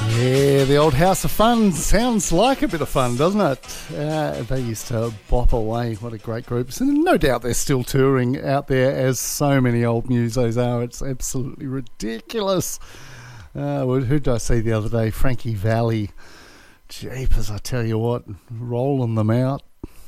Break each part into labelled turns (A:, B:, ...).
A: Yeah, the old House of Fun sounds like a bit of fun, doesn't it? They used to bop away. What a great group. And no doubt they're still touring out there, as so many old musos are. It's absolutely ridiculous. Who did I see the other day? Frankie Valli. Jeepers, I tell you what, rolling them out,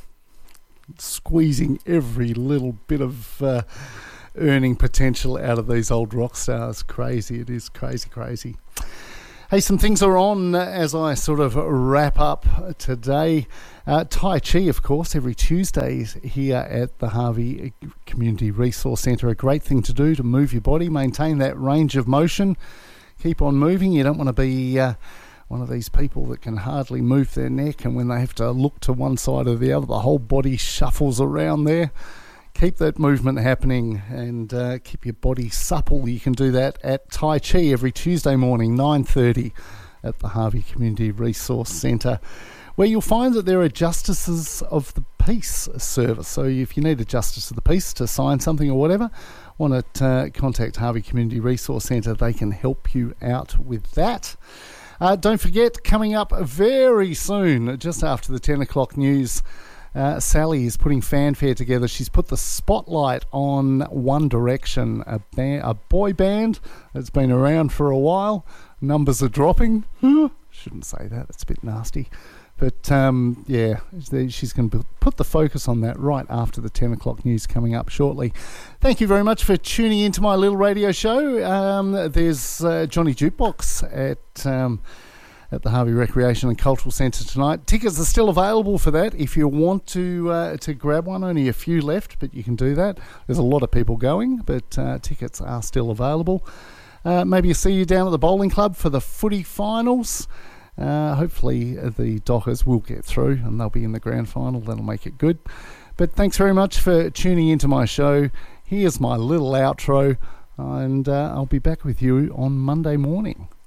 A: squeezing every little bit of earning potential out of these old rock stars. Crazy, it is crazy. Hey, some things are on as I sort of wrap up today. Tai Chi, of course, every Tuesday here at the Harvey Community Resource Centre. A great thing to do to move your body, maintain that range of motion, keep on moving. You don't want to be one of these people that can hardly move their neck, and when they have to look to one side or the other, the whole body shuffles around there. Keep that movement happening and keep your body supple. You can do that at Tai Chi every Tuesday morning, 9:30 at the Harvey Community Resource Centre, where you'll find that there are Justices of the Peace service. So if you need a Justice of the Peace to sign something or whatever, want to contact Harvey Community Resource Centre. They can help you out with that. Don't forget, coming up very soon, just after the 10 o'clock news, Sally is putting fanfare together. She's put the spotlight on One Direction, a boy band that's been around for a while. Numbers are dropping. Shouldn't say that, it's a bit nasty. But yeah, she's going to put the focus on that right after the 10 o'clock news coming up shortly. Thank you very much for tuning into my little radio show. There's Johnny Jukebox at the Harvey Recreation and Cultural Centre tonight. Tickets are still available for that. If you want to grab one, only a few left, but you can do that. There's a lot of people going, but tickets are still available. Maybe see you down at the bowling club for the footy finals. Hopefully the Dockers will get through and they'll be in the grand final. That'll make it good. But thanks very much for tuning into my show. Here's my little outro, and I'll be back with you on Monday morning.